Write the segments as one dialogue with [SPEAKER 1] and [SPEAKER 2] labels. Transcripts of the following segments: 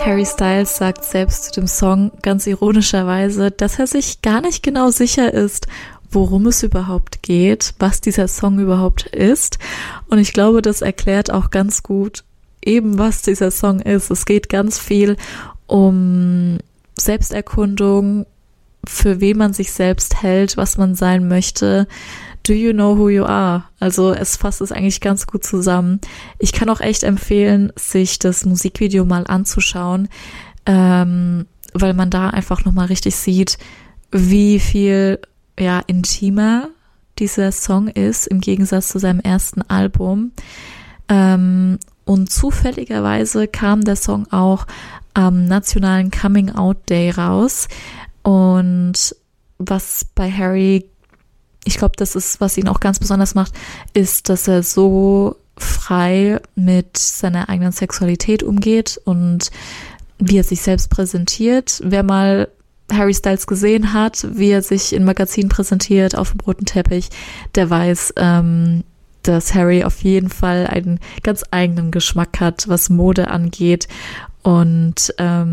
[SPEAKER 1] Harry Styles sagt selbst zu dem Song ganz ironischerweise, dass er sich gar nicht genau sicher ist, worum es überhaupt geht, was dieser Song überhaupt ist. Und ich glaube, das erklärt auch ganz gut eben, was dieser Song ist. Es geht ganz viel um Selbsterkundung, für wen man sich selbst hält, was man sein möchte. Do you know who you are? Also es fasst es eigentlich ganz gut zusammen. Ich kann auch echt empfehlen, sich das Musikvideo mal anzuschauen, weil man da einfach nochmal richtig sieht, wie viel intimer dieser Song ist im Gegensatz zu seinem ersten Album. Und zufälligerweise kam der Song auch am nationalen Coming Out Day raus. Und was bei Harry, ich glaube, das ist, was ihn auch ganz besonders macht, ist, dass er so frei mit seiner eigenen Sexualität umgeht und wie er sich selbst präsentiert. Wer mal Harry Styles gesehen hat, wie er sich in Magazinen präsentiert auf dem roten Teppich, der weiß, dass Harry auf jeden Fall einen ganz eigenen Geschmack hat, was Mode angeht und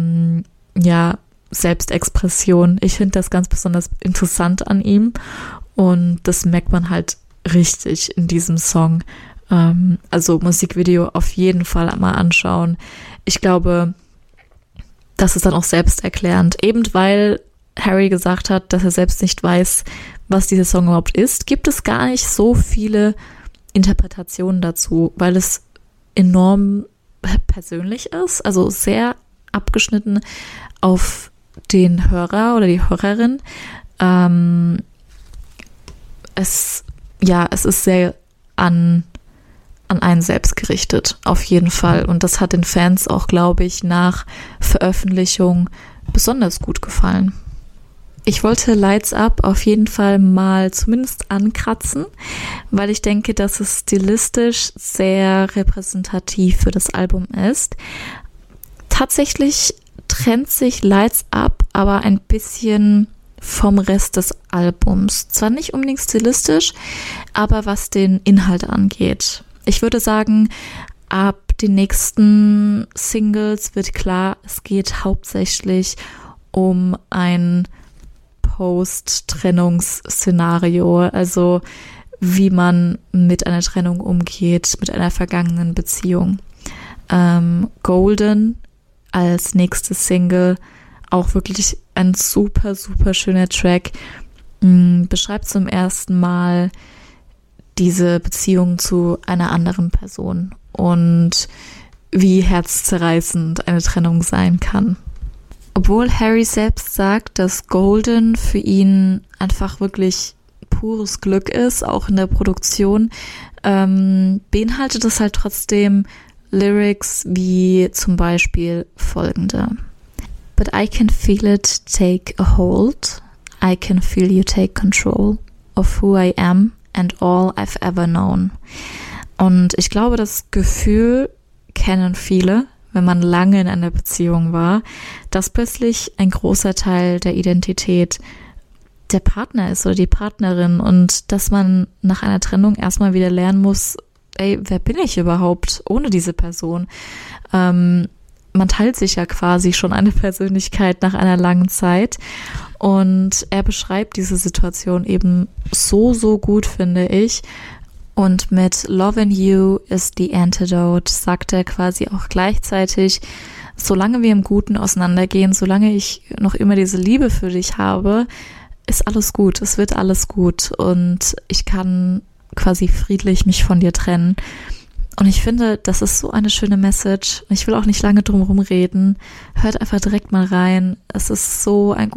[SPEAKER 1] Selbstexpression. Ich finde das ganz besonders interessant an ihm und das merkt man halt richtig in diesem Song. Also Musikvideo auf jeden Fall einmal anschauen. Ich glaube, das ist dann auch selbsterklärend. Eben weil Harry gesagt hat, dass er selbst nicht weiß, was dieser Song überhaupt ist, gibt es gar nicht so viele Interpretationen dazu, weil es enorm persönlich ist, also sehr abgeschnitten auf den Hörer oder die Hörerin. Es ist sehr an einen selbst gerichtet, auf jeden Fall. Und das hat den Fans auch, glaube ich, nach Veröffentlichung besonders gut gefallen. Ich wollte Lights Up auf jeden Fall mal zumindest ankratzen, weil ich denke, dass es stilistisch sehr repräsentativ für das Album ist. Tatsächlich trennt sich Lights Up aber ein bisschen vom Rest des Albums. Zwar nicht unbedingt stilistisch, aber was den Inhalt angeht. Ich würde sagen, ab den nächsten Singles wird klar, es geht hauptsächlich um ein Post-Trennungsszenario, also wie man mit einer Trennung umgeht, mit einer vergangenen Beziehung. Golden als nächste Single, auch wirklich ein super, super schöner Track, beschreibt zum ersten Mal diese Beziehung zu einer anderen Person und wie herzzerreißend eine Trennung sein kann. Obwohl Harry selbst sagt, dass Golden für ihn einfach wirklich pures Glück ist, auch in der Produktion, beinhaltet es halt trotzdem Lyrics wie zum Beispiel folgende. But I can feel it take a hold. I can feel you take control of who I am and all I've ever known. Und ich glaube, das Gefühl kennen viele, wenn man lange in einer Beziehung war, dass plötzlich ein großer Teil der Identität der Partner ist oder die Partnerin und dass man nach einer Trennung erstmal wieder lernen muss, wer bin ich überhaupt ohne diese Person? Man teilt sich ja quasi schon eine Persönlichkeit nach einer langen Zeit und er beschreibt diese Situation eben so gut, finde ich. Und mit Loving You is the Antidote sagt er quasi auch gleichzeitig, solange wir im Guten auseinandergehen, solange ich noch immer diese Liebe für dich habe, ist alles gut, es wird alles gut und ich kann quasi friedlich mich von dir trennen. Und ich finde, das ist so eine schöne Message. Ich will auch nicht lange drum herum reden. Hört einfach direkt mal rein. Es ist so ein